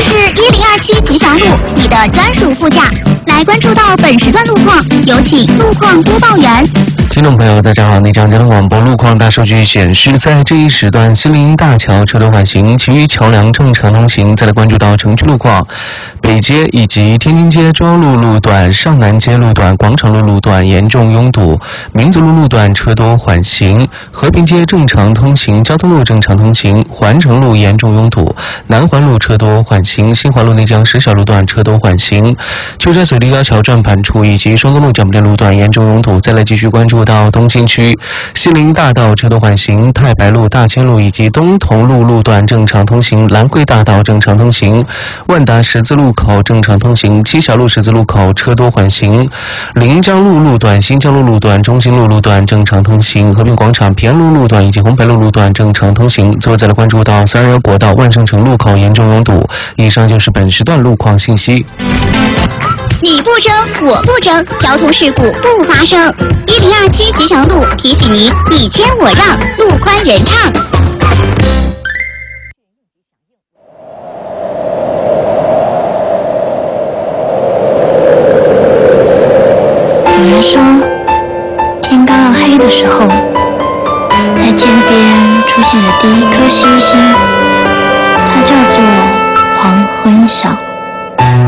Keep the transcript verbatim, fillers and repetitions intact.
是一零二七吉祥路，你的专属副驾。来关注到本时段路况，有请路况播报员。 听众朋友，大家好！内江交通广播路况大数据显示，在这一时段，西林大桥车流缓行，其余桥梁正常通行。再来关注到城区路况，北街以及天津街中央路路段、上南街路段、广场路路段严重拥堵，民族路路段车多缓行，和平街正常通行，交通路正常通行，环城路严重拥堵，南环路车多缓行，新华路内江石小路段车多缓行，秋山水立交桥转盘处以及双沟路蒋店路段严重拥堵。再来继续关注到东新区西林大道车多缓行，太白路、大千路以及东同路路段正常通行，兰桂大道正常通行，万达十字路口正常通行，七小路十字路口车多缓行，临江路路段、新江路路段、中心路路段正常通行，和平广场平安路路段以及红培路路段正常通行。最后再来关注到三二幺国道万盛城路口严重拥堵。以上就是本时段路况信息。 你不争，我不争，交通事故不发生。一零二七吉祥路提醒您：你谦我让，路宽人畅。 有人说，天刚要黑的时候，在天边出现了第一颗星星，它叫做黄昏晓。